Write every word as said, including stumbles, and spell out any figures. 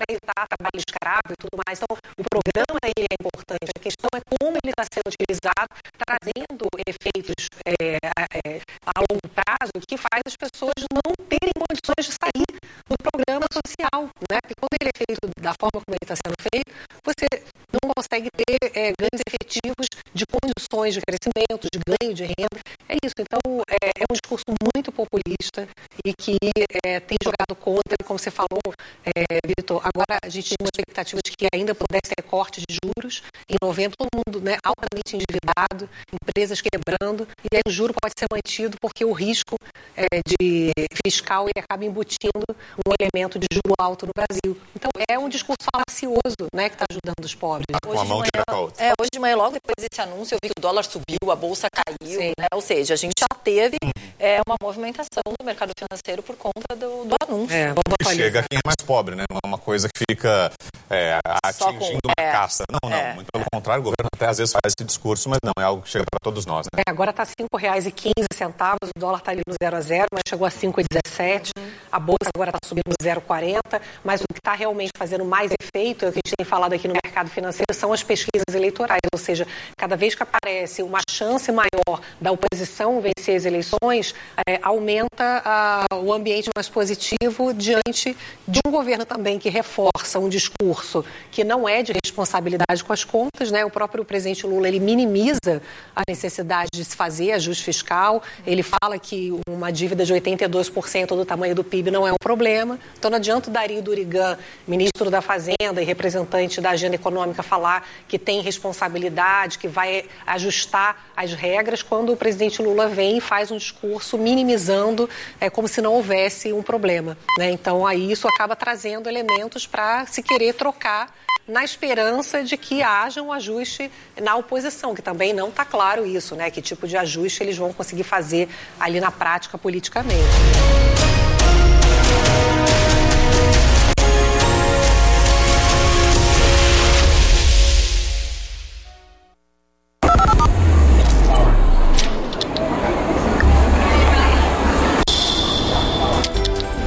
evitar trabalho escravo e tudo mais. Então, o programa ele é importante. A questão é como ele está sendo utilizado, trazendo efeitos é, é, a longo prazo que faz as pessoas não terem condições de sair do programa social, né? Porque quando ele é feito da forma como ele está sendo feito, você não consegue ter é, ganhos efetivos de condições de crescimento, de ganho de renda. É isso. Então, é, é um discurso muito populista e que é, tem jogado contra, como você falou, é, Vitor, agora a gente tinha uma expectativa de que ainda pudesse ter corte de juros. Em novembro, todo mundo, né, altamente endividado, empresas quebrando, e aí o juro pode ser mantido porque o risco é, de fiscal ele acaba embutindo um elemento de juro alto no Brasil. Então, é um discurso falacioso, né, que está ajudando os pobres. Com a mão tira com a outra. É, hoje de manhã, logo depois desse anúncio, eu vi que o dólar subiu, a bolsa caiu, né? Ou seja, a gente já teve é, uma movimentação do mercado financeiro por conta do, do anúncio. É, e chega quem é mais pobre, né? Não é uma coisa que fica é, atingindo com, uma é, caça. Não, não. É, muito pelo é. contrário, o governo até às vezes faz esse discurso, mas não, é algo que chega para todos nós, né? É, agora está cinco reais e quinze centavos, o dólar está ali no zero a zero, mas chegou a cinco reais e dezessete centavos. Uhum. A bolsa agora está subindo no zero vírgula quarenta, mas o que está realmente fazendo mais efeito, é o que a gente tem falado aqui no mercado financeiro, são as pesquisas eleitorais, ou seja, cada vez que aparece uma chance maior da oposição vencer as eleições, é, aumenta a, o ambiente mais positivo diante de um governo também que reforça um discurso que não é de responsabilidade com as contas, né? O próprio presidente Lula, ele minimiza a necessidade de se fazer ajuste fiscal, ele fala que uma dívida de oitenta e dois por cento do tamanho do P I B não é um problema, então não adianta o Dario Durigan, ministro da Fazenda e representante da agenda econômica, falar que tem responsabilidade, que vai ajustar as regras, quando o presidente Lula vem e faz um discurso minimizando, é, como se não houvesse um problema, né? Então, aí isso acaba trazendo elementos para se querer trocar na esperança de que haja um ajuste na oposição, que também não está claro isso, né? Que tipo de ajuste eles vão conseguir fazer ali na prática politicamente.